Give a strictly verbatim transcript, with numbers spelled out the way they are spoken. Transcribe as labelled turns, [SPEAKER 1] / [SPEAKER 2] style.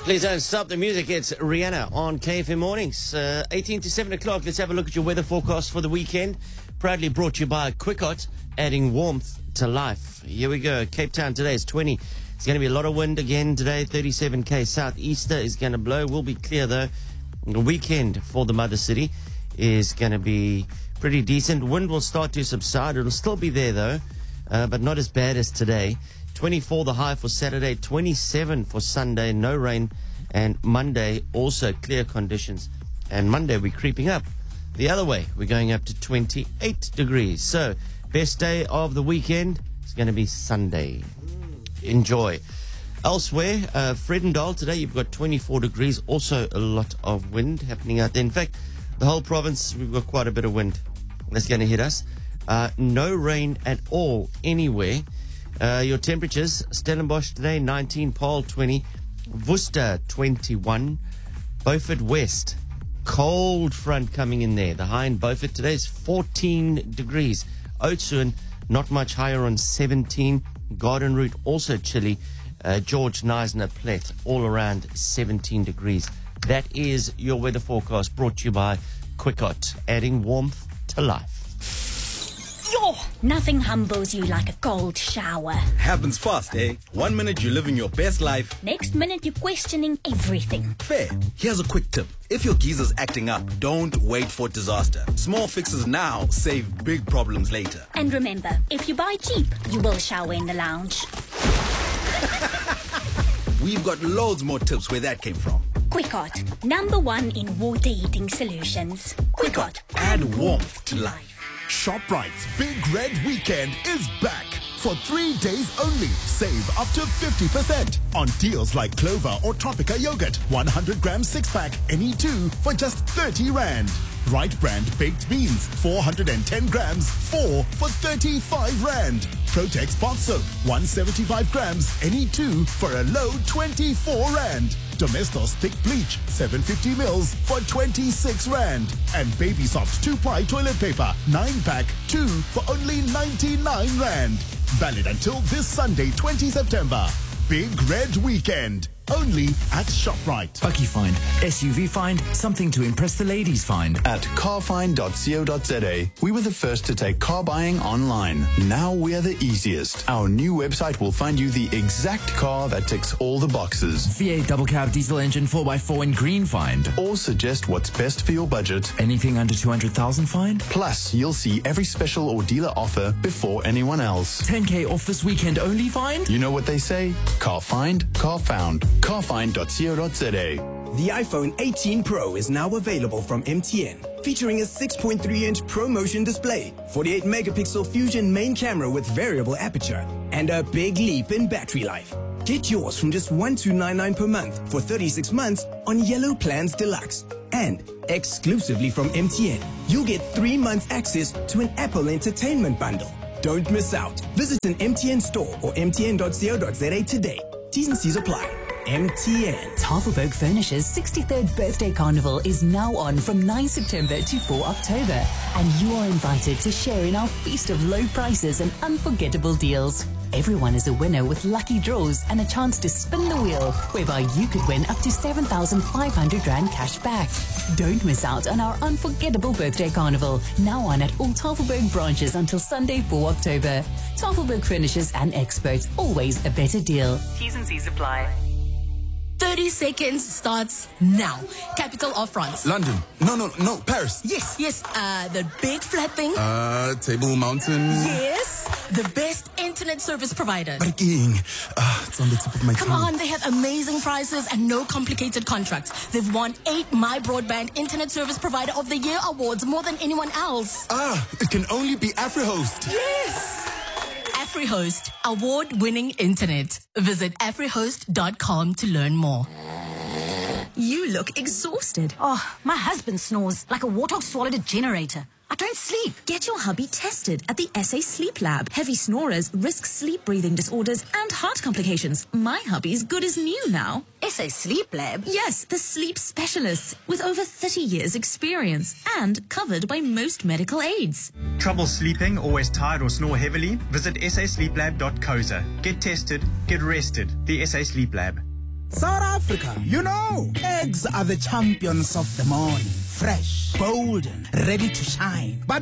[SPEAKER 1] Please don't stop the music. It's Rihanna on K F M Mornings. Uh, eighteen to seven o'clock. Let's have a look at your weather forecast for the weekend. Proudly brought to you by Quickhot, adding warmth to life. Here we go. Cape Town today is twenty. It's going to be a lot of wind again today. thirty-seven K southeaster is going to blow. Will be clear though. The weekend for the mother city is going to be pretty decent. Wind will start to subside. It'll still be there though, uh, but not as bad as today. twenty-four the high for Saturday, twenty-seven for Sunday, no rain, and Monday also clear conditions. And Monday we're creeping up the other way. We're going up to twenty-eight degrees. So best day of the weekend is going to be Sunday. Enjoy. Elsewhere, uh, Fredendal today you've got twenty-four degrees, also a lot of wind happening out there. In fact, the whole province, we've got quite a bit of wind that's going to hit us. Uh, no rain at all anywhere. Uh, your temperatures, Stellenbosch today, nineteen, Paarl, twenty, Worcester, twenty-one, Beaufort West, cold front coming in there. The high in Beaufort today is fourteen degrees. Oudtshoorn, not much higher on seventeen. Garden Route, also chilly. Uh, George Neisner Platte, all around seventeen degrees. That is your weather forecast brought to you by Quickhot, adding warmth to life.
[SPEAKER 2] Yo, nothing humbles you like a cold shower.
[SPEAKER 3] Happens fast, eh? One minute you're living your best life.
[SPEAKER 2] Next minute you're questioning everything.
[SPEAKER 3] Fair. Here's a quick tip. If your geezer's acting up, don't wait for disaster. Small fixes now save big problems later.
[SPEAKER 2] And remember, if you buy cheap, you will shower in the lounge.
[SPEAKER 3] We've got loads more tips where that came from.
[SPEAKER 2] Quickhot, number one in water heating solutions.
[SPEAKER 3] Quickhot, add warmth to life.
[SPEAKER 4] ShopRite's Big Red Weekend is back. For three days only, save up to fifty percent on deals like Clover or Tropica yogurt, one hundred gram six pack, any two for just thirty rand. Right brand baked beans, four hundred ten grams, four for thirty-five rand. Protex bath soap, one hundred seventy-five grams, any two for a low twenty-four rand. Domestos thick bleach, seven hundred fifty mils for twenty-six rand. And Baby Soft two ply toilet paper, nine pack, two for only ninety-nine rand. Valid until this Sunday, twentieth September. Big Red Weekend. Only at ShopRite.
[SPEAKER 5] Bucky Find, S U V Find, something to impress the ladies find.
[SPEAKER 6] At carfind dot co dot za, we were the first to take car buying online. Now we're the easiest. Our new website will find you the exact car that ticks all the boxes.
[SPEAKER 5] V eight double cab diesel engine four by four in green find.
[SPEAKER 6] Or suggest what's best for your budget.
[SPEAKER 5] Anything under two hundred thousand find.
[SPEAKER 6] Plus, you'll see every special or dealer offer before anyone else.
[SPEAKER 5] ten K off this weekend only find.
[SPEAKER 6] You know what they say? Car find, car found. carfind dot co dot za.
[SPEAKER 7] The iPhone eighteen Pro is now available from M T N, featuring a six point three inch ProMotion display, forty-eight megapixel Fusion main camera with variable aperture, and a big leap in battery life. Get yours from just one thousand two hundred ninety-nine per month for thirty-six months on Yellow Plans Deluxe. And exclusively from M T N, you'll get three months access to an Apple Entertainment bundle. Don't miss out. Visit an M T N store or m t n dot co dot za today. T's and C's apply. M T N.
[SPEAKER 8] Tafelberg Furniture's sixty-third birthday carnival is now on from ninth September to fourth October, and you are invited to share in our feast of low prices and unforgettable deals. Everyone is a winner with lucky draws and a chance to spin the wheel, whereby you could win up to seven thousand five hundred rand cash back. Don't miss out on our unforgettable birthday carnival, now on at all Tafelberg branches until Sunday, fourth October. Tafelberg Furnitures and Experts, always a better deal. T's and C's apply.
[SPEAKER 9] thirty seconds starts now. Capital of France.
[SPEAKER 10] London. No, no, no. Paris.
[SPEAKER 9] Yes, yes. Uh, the big flat thing.
[SPEAKER 10] Uh, Table Mountain.
[SPEAKER 9] Yes. The best internet service provider.
[SPEAKER 10] Parking. Uh, it's on the tip of my
[SPEAKER 9] Come
[SPEAKER 10] tongue.
[SPEAKER 9] on, they have amazing prices and no complicated contracts. They've won eight My Broadband Internet Service Provider of the Year awards, more than anyone else.
[SPEAKER 10] Ah, it can only be AfriHost.
[SPEAKER 9] Yes. AfriHost, award-winning internet. Visit afrihost dot com to learn more.
[SPEAKER 8] You look exhausted. Oh, my husband snores like a warthog swallowed a generator. I don't sleep. Get your hubby tested at the S A Sleep Lab. Heavy snorers risk sleep breathing disorders and heart complications. My hubby's good as new now. S A Sleep Lab? Yes, the sleep specialists with over thirty years experience and covered by most medical aids.
[SPEAKER 11] Trouble sleeping, always tired or snore heavily? Visit s a sleep lab dot co dot za. Get tested, get rested. The S A Sleep Lab.
[SPEAKER 12] South Africa, you know, eggs are the champions of the morning. Fresh, golden, ready to shine. But